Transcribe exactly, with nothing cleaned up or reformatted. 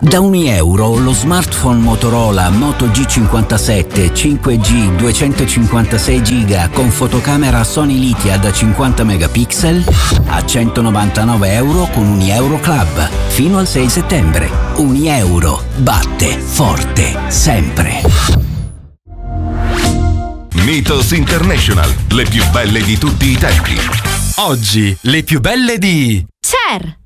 Da un euro lo smartphone Motorola Moto G cinquantasette cinque G duecentocinquantasei giga con fotocamera Sony Lithia da cinquanta megapixel a centonovantanove euro con Unieuro Club fino al sei settembre. Unieuro batte forte sempre. Mythos International, le più belle di tutti i tempi. Oggi le più belle di Cher.